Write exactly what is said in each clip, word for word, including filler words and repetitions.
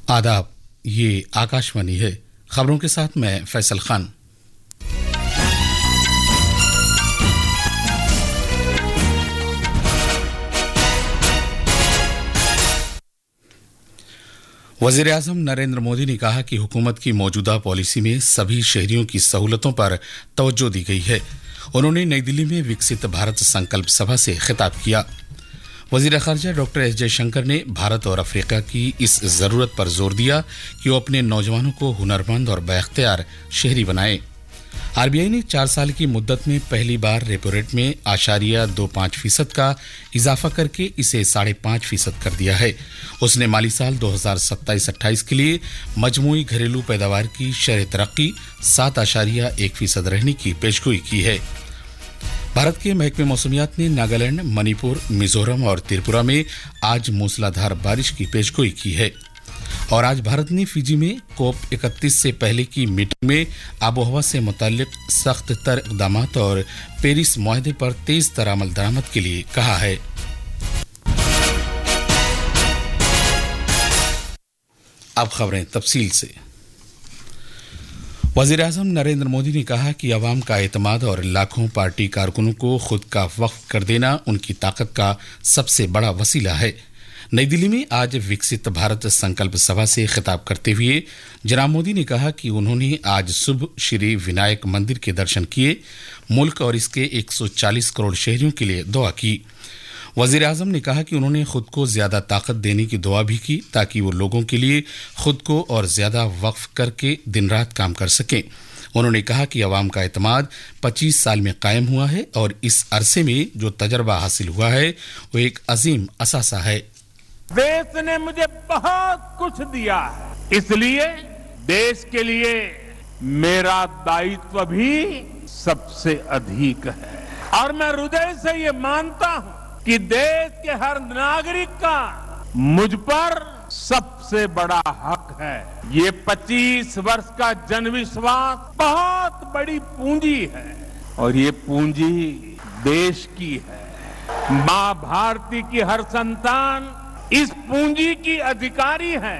आदाब, ये आकाशवाणी है। खबरों के साथ मैं फैसल खान। वज़ीर-ए-आज़म नरेंद्र मोदी ने कहा कि हुकूमत की मौजूदा पॉलिसी में सभी शहरियों की सहूलतों पर तवज्जो दी गई है। उन्होंने नई दिल्ली में विकसित भारत संकल्प सभा से खिताब किया। वज़ीर ख़ारजा डॉक्टर एस जयशंकर ने भारत और अफ्रीका की इस ज़रूरत पर जोर दिया कि वो अपने नौजवानों को हुनरमंद और बाइख्तियार शहरी बनाए। आरबीआई ने चार साल की मुद्दत में पहली बार रेपो रेट में आशारिया दो पाँच फीसद का इजाफा करके इसे साढ़े पाँच फीसद कर दिया है। उसने माली साल दो हज़ार सत्ताईस अट्ठाईस के लिए मजमूई घरेलू पैदावार की शरह तरक्की सात आशारिया एक फीसद रहने की पेशगोई की है। भारत के महकमे मौसमियात ने नागालैंड, मणिपुर, मिजोरम और त्रिपुरा में आज मूसलाधार बारिश की पेशगोई की है। और आज भारत ने फिजी में कोप इकतीस से पहले की मीटिंग में आबोहवा से मुताल्लिक सख्त तर इक़दाम और पेरिस मुआहदे पर तेज तर अमल दरामद के लिए कहा है। अब खबरें तफसील से। वज़ीर-ए-आज़म नरेंद्र मोदी ने कहा कि अवाम का एतमाद और लाखों पार्टी कारकुनों को खुद का वक्फ कर देना उनकी ताकत का सबसे बड़ा वसीला है। नई दिल्ली में आज विकसित भारत संकल्प सभा से खिताब करते हुए जनाब मोदी ने कहा कि उन्होंने आज सुबह श्री विनायक मंदिर के दर्शन किए, मुल्क और इसके एक सौ चालीस करोड़ शहरियों के लिए दुआ की। वज़ीर-ए-आज़म ने कहा कि उन्होंने खुद को ज्यादा ताकत देने की दुआ भी की ताकि वो लोगों के लिए खुद को और ज्यादा वक्फ करके दिन रात काम कर सकें। उन्होंने कहा कि अवाम का एतमाद पच्चीस साल में कायम हुआ है और इस अरसे में जो तजर्बा हासिल हुआ है वो एक अजीम असासा है। देश ने मुझे बहुत कुछ दिया है, इसलिए देश के लिए मेरा दायित्व भी सबसे अधिक है और मैं हृदय से ये मानता हूं कि देश के हर नागरिक का मुझ पर सबसे बड़ा हक है। ये पच्चीस वर्ष का जनविश्वास बहुत बड़ी पूंजी है और ये पूंजी देश की है। मां भारती की हर संतान इस पूंजी की अधिकारी है।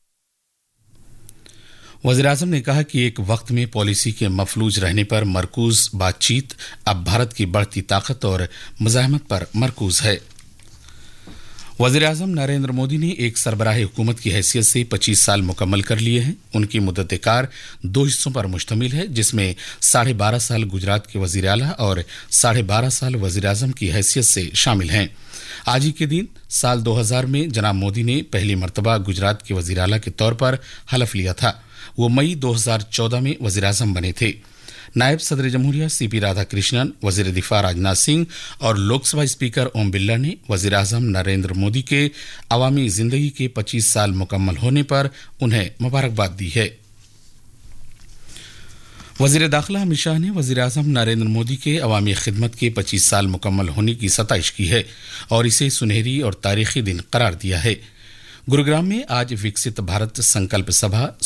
वज़ीर-ए-आज़म ने कहा कि एक वक्त में पॉलिसी के मफलूज रहने पर मरकूज बातचीत अब भारत की बढ़ती ताकत और मुज़ाहमत पर मरकूज है। वज़ीर-ए-आज़म नरेंद्र मोदी ने एक सरबराह हुकूमत की हैसियत से पच्चीस साल मुकम्मल कर लिए हैं। उनकी मुद्दत कार दो हिस्सों पर मुश्तमिल है, जिसमें साढ़े बारह साल गुजरात के वज़ीर आला और साढ़े बारह साल वज़ीर-ए-आज़म की हैसियत से शामिल हैं। आज ही के दिन साल दो हज़ार में जनाब मोदी ने पहली मरतबा गुजरात के वज़ीर आला के तौर पर हलफ लिया था। वो मई दो हज़ार चौदह में वज़ीर-ए-आज़म बने थे। नायब सदर जमहूरिया सीपी राधाकृष्णन, वज़ीर दिफा राजनाथ सिंह और लोकसभा स्पीकर ओम बिरला ने वज़ीर-ए-आज़म नरेंद्र मोदी के अवामी जिंदगी के पच्चीस साल मुकम्मल होने पर उन्हें मुबारकबाद दी है। वज़ीर दाखिला अमित शाह ने वज़ीर-ए-आज़म नरेंद्र मोदी के अवामी खिदमत के पच्चीस साल मुकम्मल होने की सताइश की है और इसे सुनहरी और तारीखी दिन करार दिया है। गुरुग्राम में आज विकसित भारत संकल्प सभा